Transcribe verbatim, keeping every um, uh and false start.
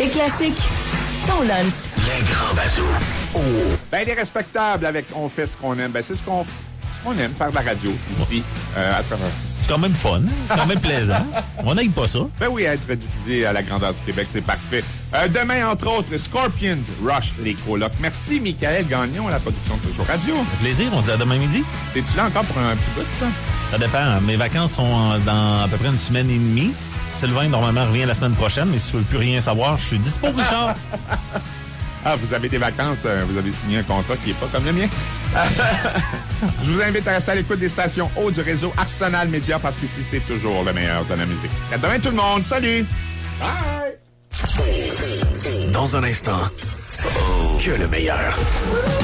Tes classiques, ton lunch. Les grands bazous. Oh. Ben, les respectables avec On fait ce qu'on aime. Ben, c'est ce qu'on, ce qu'on aime, faire de la radio ici, euh, à travers. C'est quand même fun, hein? C'est quand même plaisant. On n'aime pas ça. Ben oui, être diffusé à la grandeur du Québec, c'est parfait. Euh, demain, entre autres, Scorpions, Rush, les colocs. Merci, Michael Gagnon, à la production de Toujours Radio. Plaisir, on se dit à demain midi. Es-tu là encore pour un petit bout, toi? Ça dépend. Mes vacances sont dans à peu près une semaine et demie. Sylvain, normalement, revient la semaine prochaine, mais si tu veux plus rien savoir, je suis dispo, Richard. Ah, vous avez des vacances, euh, vous avez signé un contrat qui n'est pas comme le mien. Je vous invite à rester à l'écoute des stations haut du réseau Arsenal Média parce qu'ici, c'est toujours le meilleur de la musique. À demain, tout le monde. Salut! Bye! Dans un instant, que le meilleur.